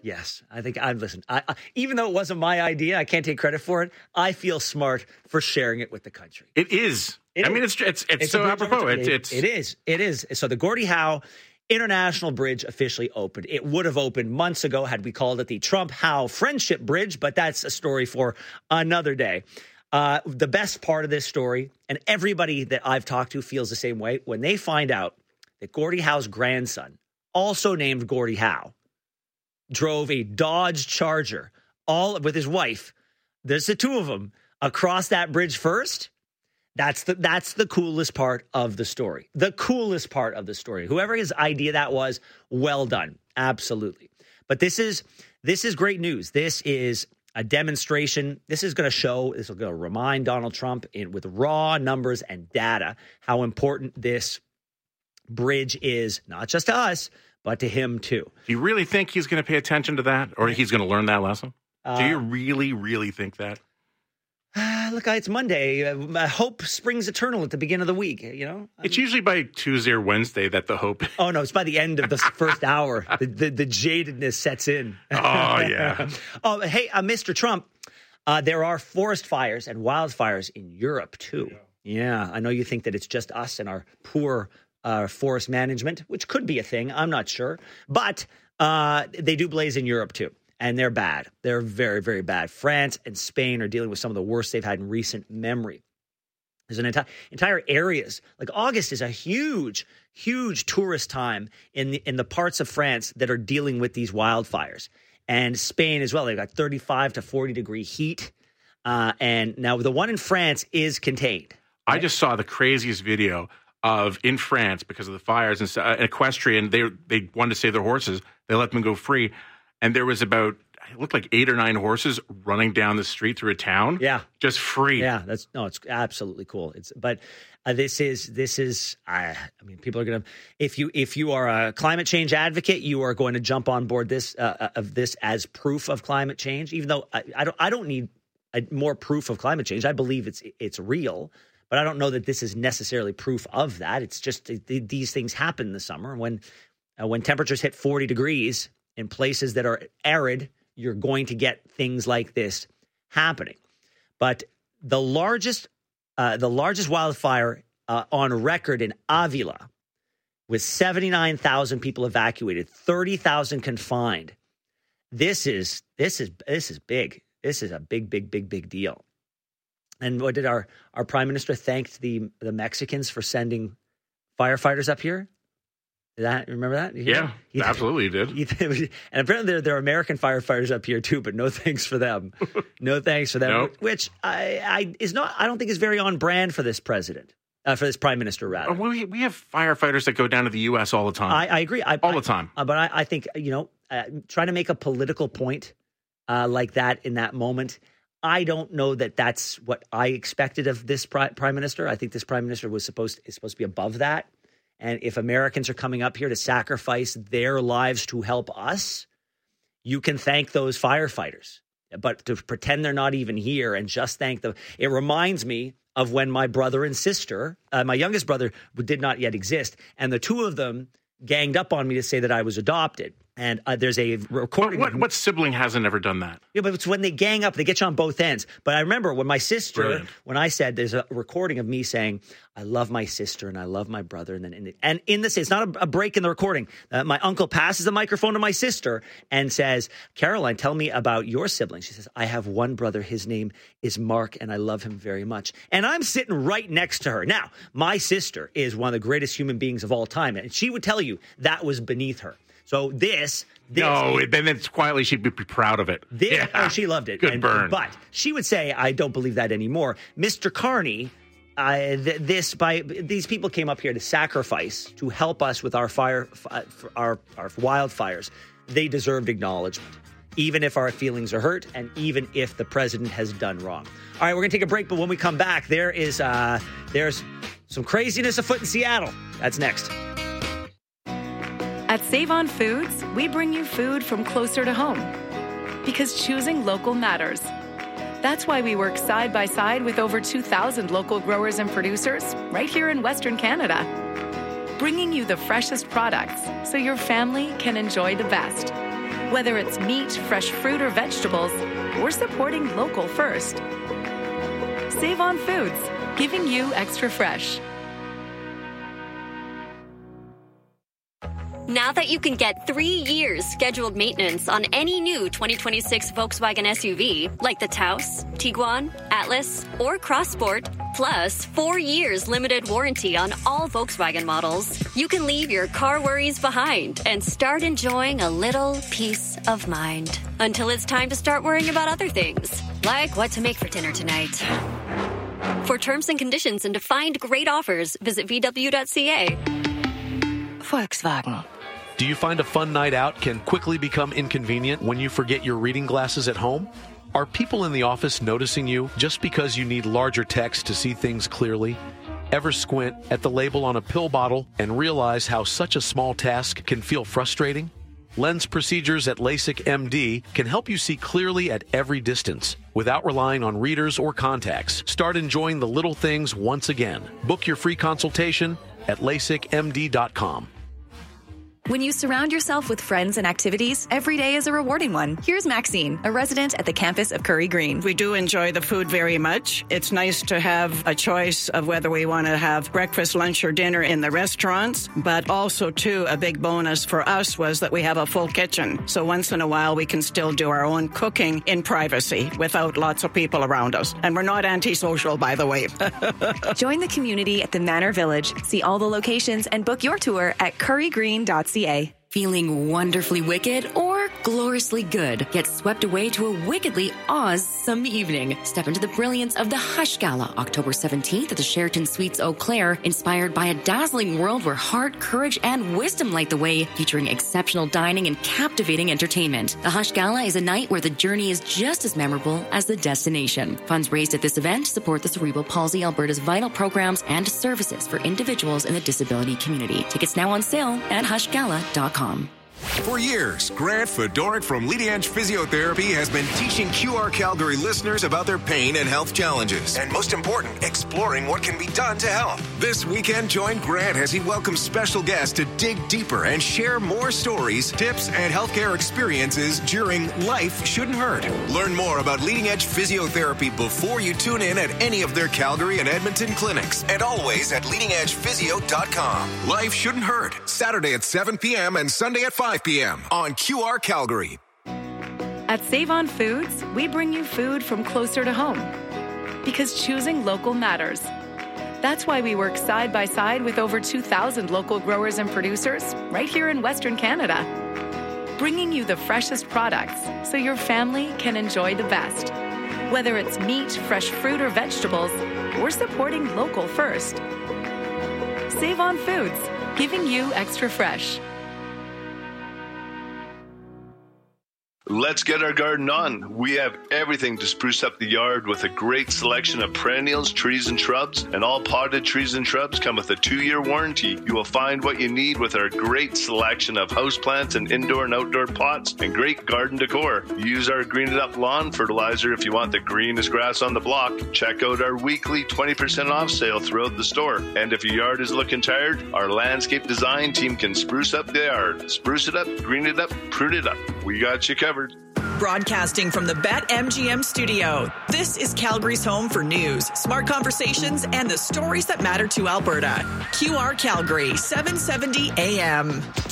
Yes, I think listen. Even though it wasn't my idea, I can't take credit for it. I feel smart for sharing it with the country. It is. It's so apropos. It is. So the Gordie Howe International Bridge officially opened. It would have opened months ago had we called it the Trump-Howe Friendship Bridge, but that's a story for another day. The best part of this story, and everybody that I've talked to feels the same way, when they find out that Gordie Howe's grandson, also named Gordie Howe, drove a Dodge Charger all with his wife. There's the two of them across that bridge first. That's the coolest part of the story. The coolest part of the story. Whoever his idea that was, well done. Absolutely. But this is great news. This is a demonstration. This will going to remind Donald Trump with raw numbers and data how important this bridge is, not just to us, but to him too. Do you really think he's going to pay attention to that, or he's going to learn that lesson? Do you really, really think that? Look, it's Monday. Hope springs eternal at the beginning of the week, you know? It's usually by Tuesday or Wednesday that the hope... Oh, no, it's by the end of the first hour. The jadedness sets in. Oh, yeah. Hey, Mr. Trump, there are forest fires and wildfires in Europe, too. Yeah, I know you think that it's just us and our poor forest management, which could be a thing. I'm not sure. But they do blaze in Europe, too. And they're bad. They're very, very bad. France and Spain are dealing with some of the worst they've had in recent memory. There's an entire areas. Like August is a huge, huge tourist time in the parts of France that are dealing with these wildfires. And Spain as well. They've got 35 to 40 degree heat. And now the one in France is contained. Right? I just saw the craziest video of in France because of the fires and equestrian. They wanted to save their horses. They let them go free. And there was it looked like 8 or 9 horses running down the street through a town. Yeah. Just free. Yeah. It's absolutely cool. This is, people are going to, if you are a climate change advocate, you are going to jump on board this as proof of climate change, even though I don't need more proof of climate change. I believe it's real, but I don't know that this is necessarily proof of that. It's just these things happen in the summer when temperatures hit 40 degrees. In places that are arid, you're going to get things like this happening. But the largest wildfire on record in Avila, with 79,000 people evacuated, 30,000 confined. This is big. This is a big deal. And what did our prime minister thank the Mexicans for sending firefighters up here? Remember that? Yeah, absolutely did. And apparently there are American firefighters up here too, but no thanks for them. No thanks for them. Nope. Which I don't think is very on brand for this president, for this prime minister rather. We have firefighters that go down to the U.S. all the time. I agree. All the time. But I think, trying to make a political point like that in that moment, I don't know that that's what I expected of this prime minister. I think this prime minister is supposed to be above that. And if Americans are coming up here to sacrifice their lives to help us, you can thank those firefighters. But to pretend they're not even here and just thank them, it reminds me of when my brother and sister, my youngest brother did not yet exist, and the two of them ganged up on me to say that I was adopted. And there's a recording. What sibling hasn't ever done that? Yeah, but it's when they gang up, they get you on both ends. But I remember when my sister, Brilliant. When I said there's a recording of me saying, I love my sister and I love my brother. And in this, it's not a break in the recording. My uncle passes the microphone to my sister and says, Caroline, tell me about your sibling. She says, I have one brother. His name is Mark and I love him very much. And I'm sitting right next to her. Now, my sister is one of the greatest human beings of all time. And she would tell you that was beneath her. So this then it's quietly she'd be proud of it. She loved it. Good burn. But she would say, I don't believe that anymore. Mr. Carney, these people came up here to sacrifice, to help us with our wildfires. They deserved acknowledgement, even if our feelings are hurt and even if the president has done wrong. All right, we're going to take a break, but when we come back, there's some craziness afoot in Seattle. That's next. At Save On Foods, we bring you food from closer to home. Because choosing local matters. That's why we work side by side with over 2,000 local growers and producers right here in Western Canada. Bringing you the freshest products so your family can enjoy the best. Whether it's meat, fresh fruit, or vegetables, we're supporting local first. Save on Foods, giving you extra fresh. Now that you can get 3 years scheduled maintenance on any new 2026 Volkswagen SUV, like the Taos, Tiguan, Atlas, or Crossport, plus 4 years limited warranty on all Volkswagen models, you can leave your car worries behind and start enjoying a little peace of mind. Until it's time to start worrying about other things, like what to make for dinner tonight. For terms and conditions and to find great offers, visit VW.ca. Volkswagen. Do you find a fun night out can quickly become inconvenient when you forget your reading glasses at home? Are people in the office noticing you just because you need larger text to see things clearly? Ever squint at the label on a pill bottle and realize how such a small task can feel frustrating? Lens procedures at LASIK MD can help you see clearly at every distance without relying on readers or contacts. Start enjoying the little things once again. Book your free consultation at LASIKMD.com. When you surround yourself with friends and activities, every day is a rewarding one. Here's Maxine, a resident at the campus of Curry Green. We do enjoy the food very much. It's nice to have a choice of whether we want to have breakfast, lunch, or dinner in the restaurants, but also, too, a big bonus for us was that we have a full kitchen. So once in a while, we can still do our own cooking in privacy without lots of people around us. And we're not antisocial, by the way. Join the community at the Manor Village. See all the locations and book your tour at currygreen.ca. Feeling wonderfully wicked or gloriously good? Get swept away to a wickedly awesome evening. Step into the brilliance of the Hush Gala, October 17th at the Sheraton Suites Eau Claire, inspired by a dazzling world where heart, courage, and wisdom light the way, featuring exceptional dining and captivating entertainment. The Hush Gala is a night where the journey is just as memorable as the destination. Funds raised at this event support the Cerebral Palsy Alberta's vital programs and services for individuals in the disability community. Tickets now on sale at hushgala.com. For years, Grant Fedoruk from Leading Edge Physiotherapy has been teaching QR Calgary listeners about their pain and health challenges. And most important, exploring what can be done to help. This weekend, join Grant as he welcomes special guests to dig deeper and share more stories, tips, and healthcare experiences during Life Shouldn't Hurt. Learn more about Leading Edge Physiotherapy before you tune in at any of their Calgary and Edmonton clinics. And always at leadingedgephysio.com. Life Shouldn't Hurt. Saturday at 7 p.m. and Sunday at 5 p.m. on QR Calgary. At Save on Foods, we bring you food from closer to home. Because choosing local matters. That's why we work side by side with over 2,000 local growers and producers right here in Western Canada. Bringing you the freshest products so your family can enjoy the best. Whether it's meat, fresh fruit, or vegetables, we're supporting local first. Save on Foods, giving you extra fresh. Let's get our garden on. We have everything to spruce up the yard with a great selection of perennials, trees, and shrubs. And all potted trees and shrubs come with a 2-year warranty. You will find what you need with our great selection of houseplants and indoor and outdoor pots and great garden decor. Use our Green It Up lawn fertilizer if you want the greenest grass on the block. Check out our weekly 20% off sale throughout the store. And if your yard is looking tired, our landscape design team can spruce up the yard. Spruce it up, green it up, prune it up. We got you covered. Broadcasting from the BetMGM studio, this is Calgary's home for news, smart conversations, and the stories that matter to Alberta. QR Calgary, 770 AM.